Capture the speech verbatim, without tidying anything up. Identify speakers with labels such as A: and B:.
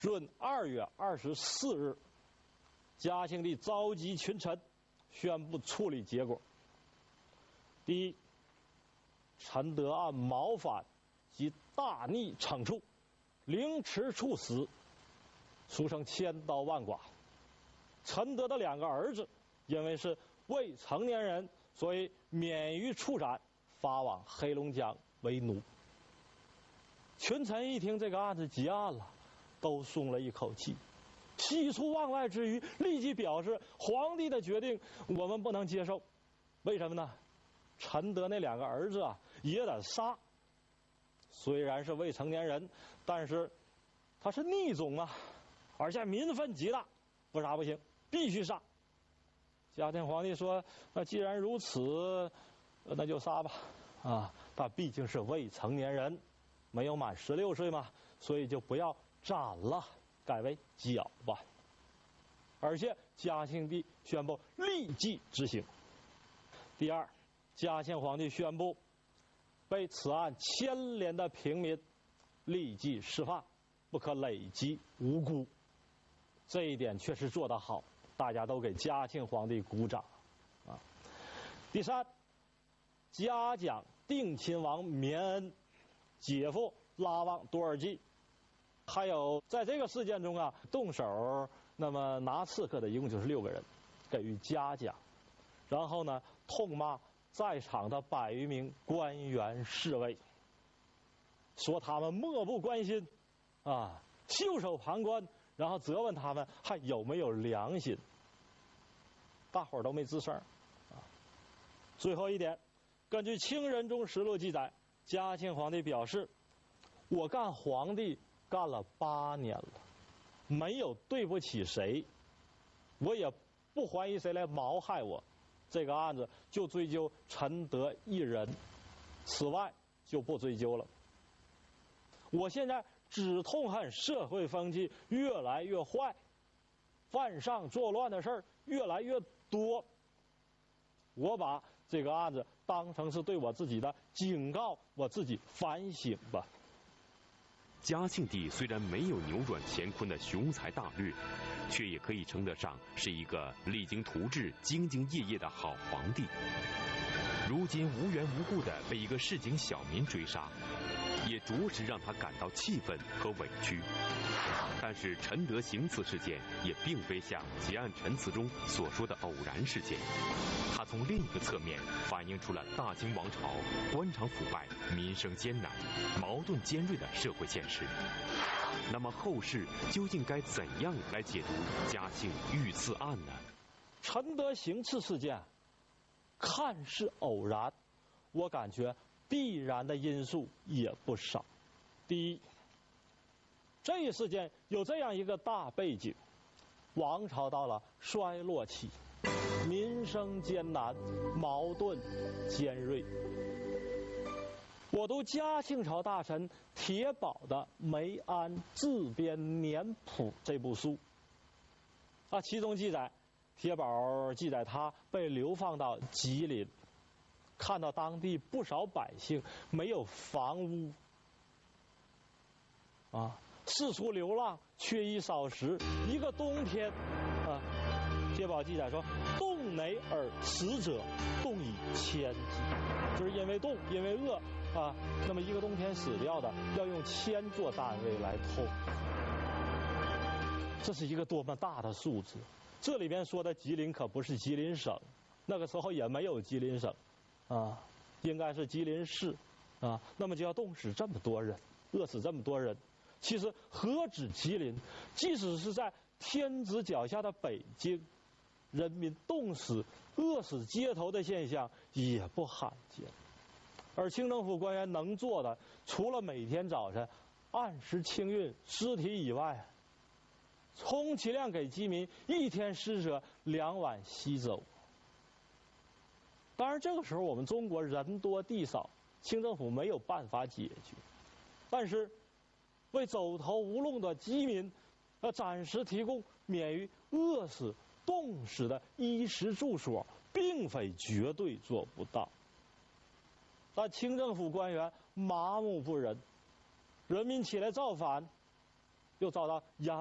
A: 闰二月二十四日，嘉庆帝召集群臣，宣布处理结果。第一，陈德按谋反及大逆惩处，凌迟处死，俗称千刀万剐。陈德的两个儿子因为是未成年人，所以免于处斩，发往黑龙江为奴。群臣一听这个案子结案了，都松了一口气，喜出望外之余，立即表示皇帝的决定我们不能接受。为什么呢？陈德那两个儿子啊也得杀，虽然是未成年人，但是他是逆种啊，而且民愤极大，不杀不行，必须杀。嘉庆皇帝说：“那既然如此，那就杀吧。啊，他毕竟是未成年人，没有满十六岁嘛，所以就不要斩了，改为绞吧。”而且嘉庆帝宣布立即执行。第二，嘉庆皇帝宣布被此案牵连的平民立即释放，不可累积无辜。这一点确实做得好，大家都给嘉庆皇帝鼓掌啊。第三，嘉奖定亲王绵恩、姐夫拉旺多尔济，还有在这个事件中啊动手那么拿刺客的一共就是六个人，给予嘉奖。然后呢，痛骂在场的百余名官员侍卫，说他们漠不关心啊，袖手旁观，然后责问他们还有没有良心。大伙儿都没吱声啊。最后一点，根据《清仁宗实录》记载，嘉庆皇帝表示：“我干皇帝干了八年了，没有对不起谁，我也不怀疑谁来谋害我。这个案子就追究陈德一人，此外就不追究了。我现在只痛恨社会风气越来越坏，犯上作乱的事儿越来越多。我把这个案子当成是对我自己的警告，我自己反省吧。”
B: 嘉庆帝虽然没有扭转乾坤的雄才大略，却也可以称得上是一个励精图治、兢兢业业的好皇帝。如今无缘无故的被一个市井小民追杀，也着实让他感到气愤和委屈。但是陈德行刺事件也并非像结案陈词中所说的偶然事件，它从另一个侧面反映出了大清王朝官场腐败、民生艰难、矛盾尖锐的社会现实。那么后世究竟该怎样来解读嘉庆遇刺案呢？
A: 陈德行刺事件看似偶然，我感觉必然的因素也不少。第一，这一事件有这样一个大背景：王朝到了衰落期，民生艰难，矛盾尖锐。我读嘉庆朝大臣铁宝的《梅安自编年谱》这部书啊，其中记载，铁宝记载他被流放到吉林，看到当地不少百姓没有房屋啊，四处流浪，缺衣少食。一个冬天啊，铁宝记载说：“冻馁而死者，冻以千计。”就是因为冻，因为饿啊，那么一个冬天死掉的要用千做单位来透。这是一个多么大的数字！这里边说的吉林可不是吉林省，那个时候也没有吉林省啊，应该是吉林市啊。那么就要冻死这么多人，饿死这么多人。其实何止吉林，即使是在天子脚下的北京，人民冻死、饿死街头的现象也不罕见。而清政府官员能做的，除了每天早晨按时清运尸体以外，充其量给饥民一天施舍两碗稀粥。当然这个时候我们中国人多地少，清政府没有办法解决，但是为走投无路的饥民呃暂时提供免于饿死冻死的衣食住所，并非绝对做不到。但清政府官员麻木不仁，人民起来造反， 又遭到压。